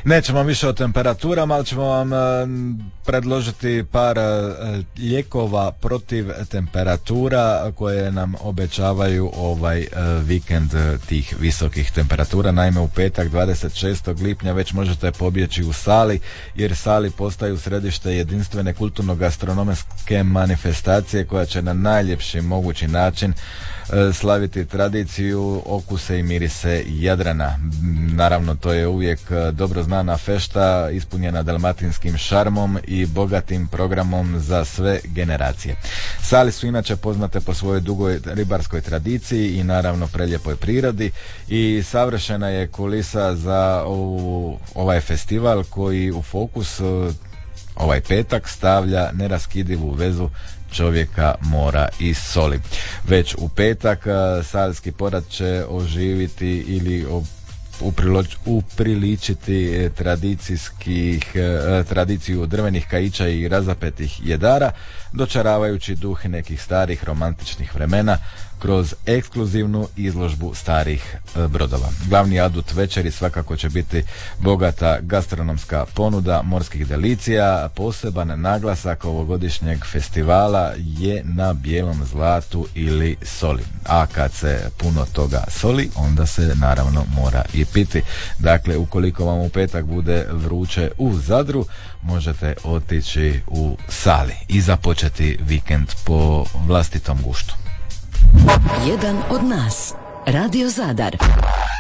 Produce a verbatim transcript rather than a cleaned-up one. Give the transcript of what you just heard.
Nećemo više o temperaturama, ali ćemo vam e, predložiti par e, lijekova protiv temperatura koje nam obećavaju ovaj e, vikend tih visokih temperatura. Naime, u petak dvadeset šestog lipnja već možete pobjeći u Sali, jer Sali postaju središte jedinstvene kulturno-gastronomske manifestacije koja će na najljepši mogući način slaviti tradiciju, okuse i mirise Jadrana. Naravno, to je uvijek dobro znana fešta, ispunjena dalmatinskim šarmom i bogatim programom za sve generacije. Sali su inače poznate po svojoj dugoj ribarskoj tradiciji i naravno preljepoj prirodi i savršena je kulisa za ovu, ovaj festival koji u fokus ovaj petak stavlja neraskidivu vezu čovjeka, mora i soli. Već u petak salski porad će oživiti ili upriloč, upriličiti tradicijskih, tradiciju drvenih kajića i razapetih jedara, dočaravajući duh nekih starih romantičnih vremena kroz ekskluzivnu izložbu starih brodova. Glavni adut večeri svakako će biti bogata gastronomska ponuda morskih delicija. Poseban naglasak ovogodišnjeg festivala je na bijelom zlatu ili soli. A kad se puno toga soli, onda se naravno mora i piti. Dakle, ukoliko vam u petak bude vruće u Zadru, možete otići u Sali i započeti vikend po vlastitom guštu. Jedan od nas. Radio Zadar.